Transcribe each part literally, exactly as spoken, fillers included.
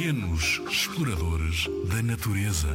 Pequenos exploradores da natureza.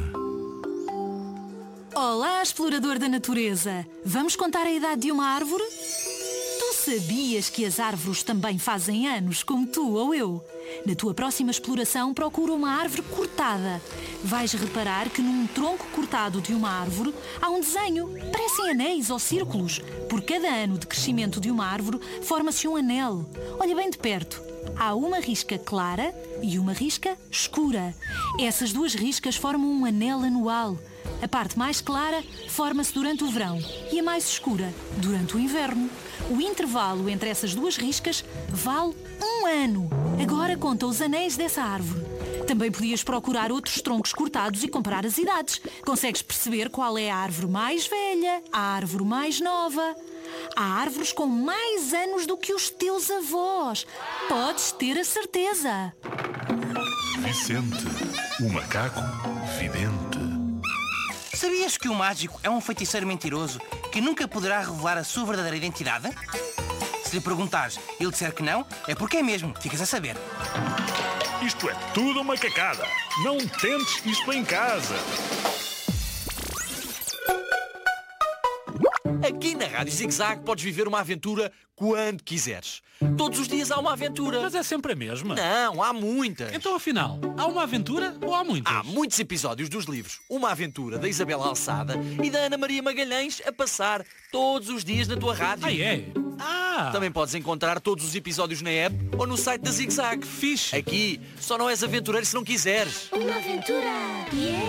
Olá, explorador da natureza! Vamos contar a idade de uma árvore? Tu sabias que as árvores também fazem anos, como tu ou eu? Na tua próxima exploração, procura uma árvore cortada. Vais reparar que num tronco cortado de uma árvore há um desenho. Parecem anéis ou círculos. Por cada ano de crescimento de uma árvore, forma-se um anel. Olha bem de perto. Há uma risca clara e uma risca escura. Essas duas riscas formam um anel anual. A parte mais clara forma-se durante o verão e a mais escura durante o inverno. O intervalo entre essas duas riscas vale um ano. Agora conta os anéis dessa árvore. Também podias procurar outros troncos cortados e comparar as idades. Consegues perceber qual é a árvore mais velha, a árvore mais nova. Há árvores com mais anos do que os teus avós. Podes ter a certeza. Vicente, o macaco vidente. Sabias que o mágico é um feiticeiro mentiroso que nunca poderá revelar a sua verdadeira identidade? Se lhe perguntares e ele disser que não, é porque é mesmo, ficas a saber. Isto é tudo uma cacada. Não tentes isto em casa. Aqui na Rádio Zig Zag podes viver uma aventura quando quiseres. Todos os dias há uma aventura. Mas é sempre a mesma. Não, há muitas. Então, afinal, há uma aventura ou há muitas? Há muitos episódios dos livros Uma Aventura, da Isabela Alçada e da Ana Maria Magalhães, a passar todos os dias na tua rádio. Ah, é? Ah! Também podes encontrar todos os episódios na app ou no site da Zig Zag. Fixe! Aqui só não és aventureiro se não quiseres. Uma aventura! Yeah!